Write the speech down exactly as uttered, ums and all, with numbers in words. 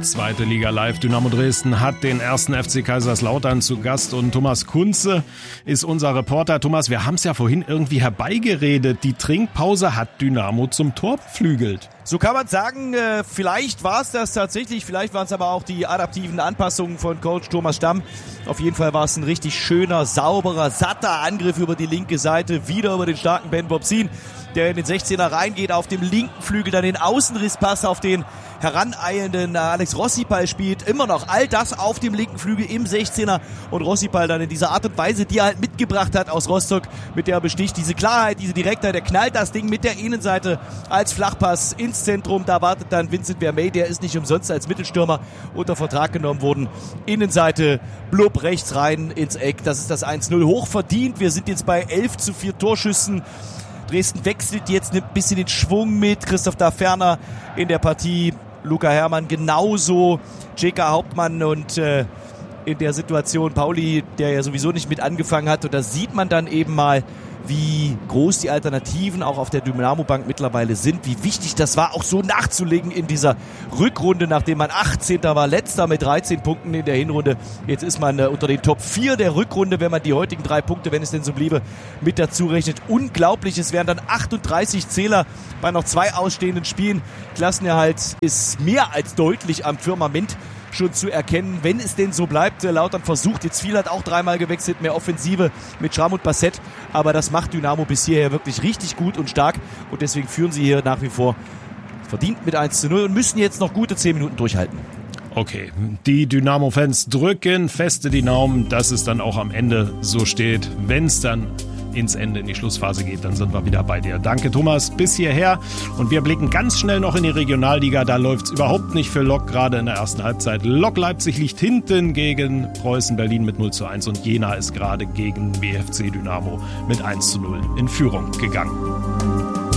Zweite Liga live. Dynamo Dresden hat den ersten F C Kaiserslautern zu Gast und Thomas Kunze ist unser Reporter. Thomas, wir haben es ja vorhin irgendwie herbeigeredet. Die Trinkpause hat Dynamo zum Tor beflügelt. So kann man sagen, äh, vielleicht war es das tatsächlich, vielleicht waren es aber auch die adaptiven Anpassungen von Coach Thomas Stamm. Auf jeden Fall war es ein richtig schöner, sauberer, satter Angriff über die linke Seite, wieder über den starken Ben Bobsin, der in den sechzehner reingeht, auf dem linken Flügel dann den Außenrisspass auf den heraneilenden Alex Rossipal spielt. Immer noch all das auf dem linken Flügel im sechzehner und Rossipal dann in dieser Art und Weise, die er halt mitgebracht hat aus Rostock, mit der er besticht. Diese Klarheit, diese Direktheit, der knallt das Ding mit der Innenseite als Flachpass ins Zentrum. Da wartet dann Vincent Vermey, der ist nicht umsonst als Mittelstürmer unter Vertrag genommen worden. Innenseite, blub, rechts rein ins Eck. Das ist das eins null. Hochverdient. Wir sind jetzt bei elf zu vier Torschüssen. Dresden wechselt jetzt ein bisschen den Schwung mit. Christoph Daferner in der Partie. Luca Herrmann genauso. J K Hauptmann und äh, in der Situation Pauli, der ja sowieso nicht mit angefangen hat. Und da sieht man dann eben mal, wie groß die Alternativen auch auf der Dynamo-Bank mittlerweile sind, wie wichtig das war, auch so nachzulegen in dieser Rückrunde, nachdem man achtzehnter war, letzter mit dreizehn Punkten in der Hinrunde. Jetzt ist man äh, unter den Top vier der Rückrunde, wenn man die heutigen drei Punkte, wenn es denn so bliebe, mit dazu rechnet. Unglaublich, es wären dann achtunddreißig Zähler bei noch zwei ausstehenden Spielen. Klassenerhalt ist mehr als deutlich am Firmament schon zu erkennen, wenn es denn so bleibt. Lautern versucht, jetzt viel hat auch dreimal gewechselt, mehr Offensive mit Schramm und Bassett, aber das macht Dynamo bis hierher wirklich richtig gut und stark und deswegen führen sie hier nach wie vor verdient mit eins zu null und müssen jetzt noch gute zehn Minuten durchhalten. Okay, die Dynamo-Fans drücken feste die Daumen, dass es dann auch am Ende so steht. Wenn es dann ins Ende, in die Schlussphase geht, dann sind wir wieder bei dir. Danke, Thomas, bis hierher. Und wir blicken ganz schnell noch in die Regionalliga. Da läuft es überhaupt nicht für Lok, gerade in der ersten Halbzeit. Lok Leipzig liegt hinten gegen Preußen Berlin mit null zu eins und Jena ist gerade gegen B F C Dynamo mit eins zu null in Führung gegangen.